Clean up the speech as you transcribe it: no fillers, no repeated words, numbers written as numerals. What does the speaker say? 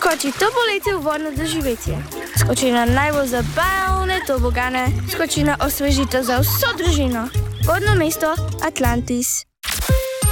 Skoči to poletje v vodno doživetje. Skoči na najbolj zabavne tobogane. Skoči na osvežitev za vso družino. Vodno mesto Atlantis.